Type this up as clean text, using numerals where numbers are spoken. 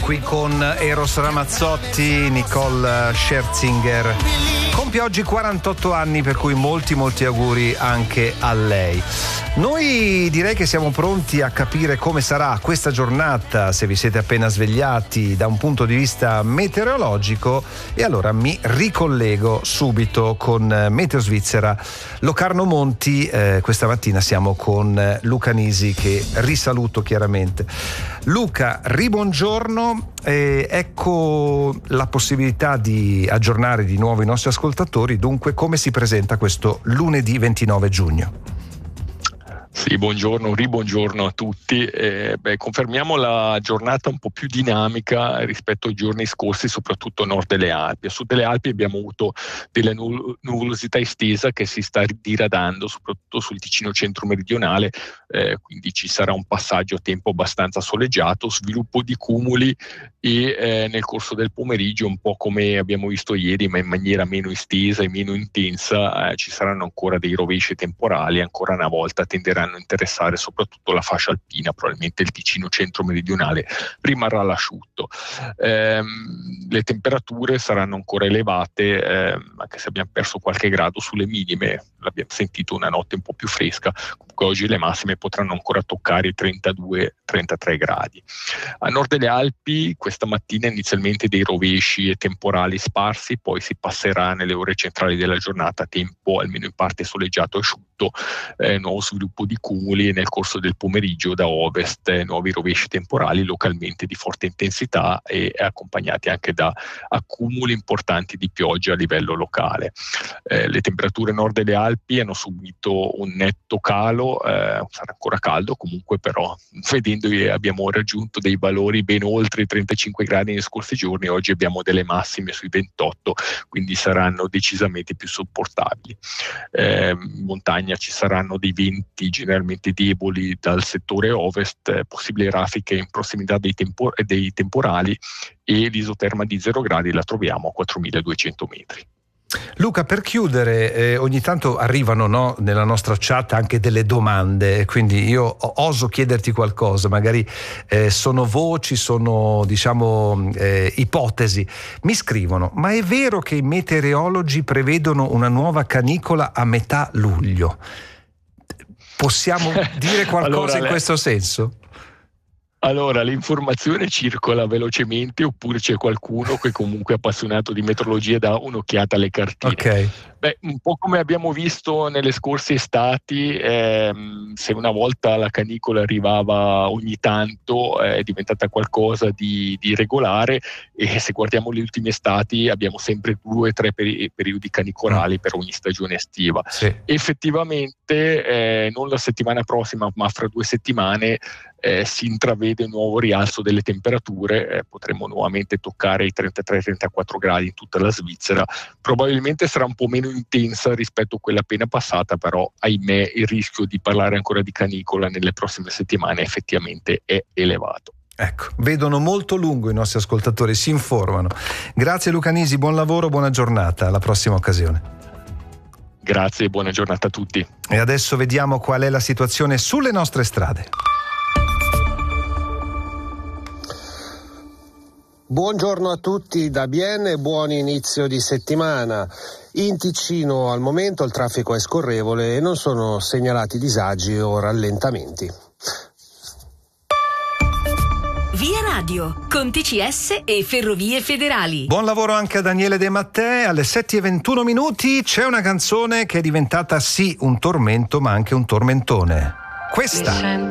qui con Eros Ramazzotti, Nicole Scherzinger. Compie oggi 48 anni, per cui molti auguri anche a lei. Noi direi che siamo pronti a capire come sarà questa giornata, se vi siete appena svegliati, da un punto di vista meteorologico, e allora mi ricollego subito con Meteo Svizzera. Locarno Monti, questa mattina siamo con Luca Nisi, che risaluto chiaramente. Luca, ribuongiorno, ecco la possibilità di aggiornare di nuovo i nostri ascoltatori. Dunque, come si presenta questo lunedì 29 giugno? Sì, buongiorno, ribuongiorno a tutti. Confermiamo la giornata un po' più dinamica rispetto ai giorni scorsi, soprattutto a nord delle Alpi. A sud delle Alpi abbiamo avuto della nuvolosità estesa che si sta diradando, soprattutto sul Ticino centro-meridionale, quindi ci sarà un passaggio a tempo abbastanza soleggiato, sviluppo di cumuli e nel corso del pomeriggio, un po' come abbiamo visto ieri, ma in maniera meno estesa e meno intensa, ci saranno ancora dei rovesci temporali, ancora una volta tenderanno a interessare soprattutto la fascia alpina, probabilmente il Ticino centro-meridionale rimarrà all'asciutto. Le temperature saranno ancora elevate, anche se abbiamo perso qualche grado sulle minime, l'abbiamo sentito una notte un po' più fresca, comunque oggi le massime potranno ancora toccare i 32-33 gradi. A nord delle Alpi questa mattina inizialmente dei rovesci e temporali sparsi, poi si passerà nelle ore centrali della giornata a tempo almeno in parte soleggiato e asciutto, nuovo sviluppo di cumuli, e nel corso del pomeriggio da ovest nuovi rovesci temporali localmente di forte intensità e accompagnati anche da accumuli importanti di pioggia a livello locale. Le temperature nord delle Alpi hanno subito un netto calo, sarà ancora caldo comunque, però vedendo che abbiamo raggiunto dei valori ben oltre i 35 gradi nei scorsi giorni, oggi abbiamo delle massime sui 28, quindi saranno decisamente più sopportabili. In montagna ci saranno dei venti generalmente deboli dal settore ovest, possibili raffiche in prossimità dei temporali, e l'isoterma di 0 gradi la troviamo a 4200 metri. Luca, per chiudere, ogni tanto arrivano, no, nella nostra chat anche delle domande, quindi io oso chiederti qualcosa, magari sono voci, sono ipotesi. Mi scrivono: ma è vero che i meteorologi prevedono una nuova canicola a metà luglio? Possiamo dire qualcosa in questo senso? Allora, l'informazione circola velocemente, oppure c'è qualcuno che comunque è appassionato di meteorologia dà un'occhiata alle cartine. Ok. Un po' come abbiamo visto nelle scorse estati, se una volta la canicola arrivava ogni tanto, è diventata qualcosa di regolare, e se guardiamo le ultime estati abbiamo sempre 2 o 3 periodi canicolari per ogni stagione estiva. Sì. Effettivamente non la settimana prossima, ma fra 2 settimane si intravede un nuovo rialzo delle temperature, potremo nuovamente toccare i 33-34 gradi in tutta la Svizzera. Probabilmente sarà un po' meno intensa rispetto a quella appena passata, però ahimè il rischio di parlare ancora di canicola nelle prossime settimane effettivamente è elevato. Ecco, vedono molto lungo i nostri ascoltatori, si informano. Grazie Luca Nisi, buon lavoro, buona giornata, alla prossima occasione. Grazie e buona giornata a tutti. E adesso vediamo qual è la situazione sulle nostre strade. Buongiorno a tutti da Bienne e buon inizio di settimana. In Ticino al momento il traffico è scorrevole e non sono segnalati disagi o rallentamenti. Via Radio, con TCS e Ferrovie Federali. Buon lavoro anche a Daniele De Mattei. Alle 7:21 c'è una canzone che è diventata sì un tormento, ma anche un tormentone. Questa.